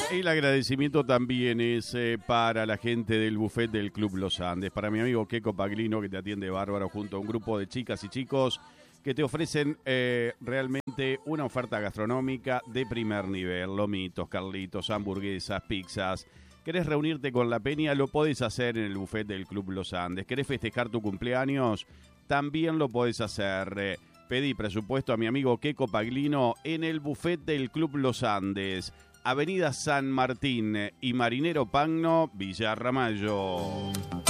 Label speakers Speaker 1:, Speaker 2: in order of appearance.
Speaker 1: El agradecimiento también es para la gente del buffet del Club Los Andes, para mi amigo Keco Paglino, que te atiende bárbaro, junto a un grupo de chicas y chicos que te ofrecen realmente una oferta gastronómica de primer nivel. Lomitos, carlitos, hamburguesas, pizzas. ¿Querés reunirte con la peña? Lo podés hacer en el buffet del Club Los Andes. ¿Querés festejar tu cumpleaños? También lo podés hacer. Pedí presupuesto a mi amigo Keco Paglino en el buffet del Club Los Andes, Avenida San Martín y Marinero Pagno, Villa Ramallo.